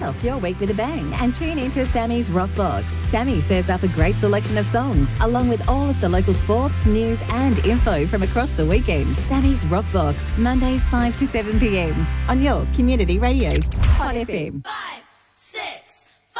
Start off your week with a bang and tune into Sammy's Rock Box. Sammy serves up a great selection of songs, along with all of the local sports, news and info from across the weekend. Sammy's Rock Box, Mondays 5 to 7 p.m. on your community radio, Hot FM.